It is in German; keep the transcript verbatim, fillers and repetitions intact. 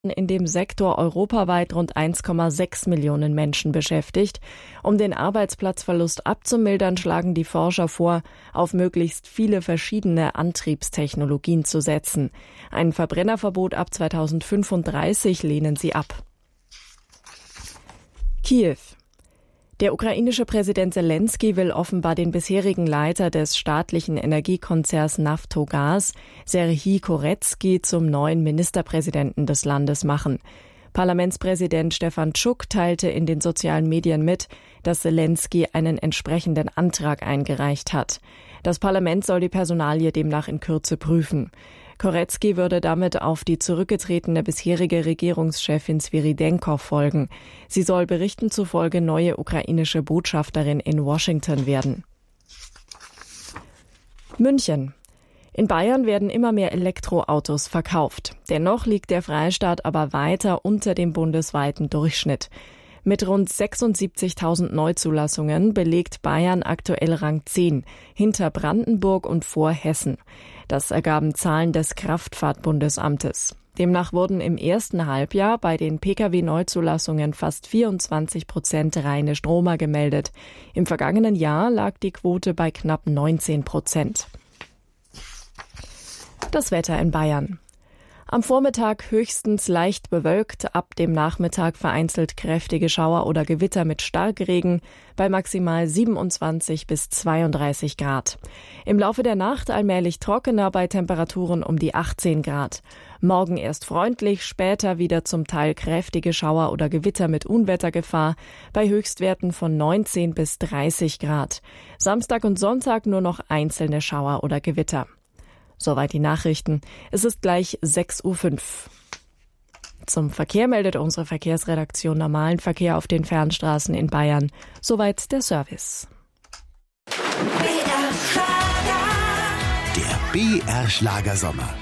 in dem Sektor europaweit rund eins Komma sechs Millionen Menschen beschäftigt. Um den Arbeitsplatzverlust abzumildern, schlagen die Forscher vor, auf möglichst viele verschiedene Antriebstechnologien zu setzen. Ein Verbrennerverbot ab zweitausendfünfunddreißig lehnen sie ab. Kiew. Der ukrainische Präsident Selenskyj will offenbar den bisherigen Leiter des staatlichen Energiekonzerns Naftogaz, Serhij Koretskij, zum neuen Ministerpräsidenten des Landes machen. Parlamentspräsident Stefanschuk teilte in den sozialen Medien mit, dass Selenskyj einen entsprechenden Antrag eingereicht hat. Das Parlament soll die Personalie demnach in Kürze prüfen. Koretskij würde damit auf die zurückgetretene bisherige Regierungschefin Svyrydenko folgen. Sie soll Berichten zufolge neue ukrainische Botschafterin in Washington werden. München. In Bayern werden immer mehr Elektroautos verkauft. Dennoch liegt der Freistaat aber weiter unter dem bundesweiten Durchschnitt. Mit rund sechsundsiebzigtausend Neuzulassungen belegt Bayern aktuell Rang zehn, hinter Brandenburg und vor Hessen. Das ergaben Zahlen des Kraftfahrtbundesamtes. Demnach wurden im ersten Halbjahr bei den Pkw-Neuzulassungen fast vierundzwanzig Prozent reine Stromer gemeldet. Im vergangenen Jahr lag die Quote bei knapp neunzehn Prozent. Das Wetter in Bayern. Am Vormittag höchstens leicht bewölkt, ab dem Nachmittag vereinzelt kräftige Schauer oder Gewitter mit Starkregen bei maximal siebenundzwanzig bis zweiunddreißig Grad. Im Laufe der Nacht allmählich trockener bei Temperaturen um die achtzehn Grad. Morgen erst freundlich, später wieder zum Teil kräftige Schauer oder Gewitter mit Unwettergefahr bei Höchstwerten von neunzehn bis dreißig Grad. Samstag und Sonntag nur noch einzelne Schauer oder Gewitter. Soweit die Nachrichten. Es ist gleich sechs Uhr fünf. Zum Verkehr meldet unsere Verkehrsredaktion normalen Verkehr auf den Fernstraßen in Bayern. Soweit der Service. Der B R Schlager Sommer.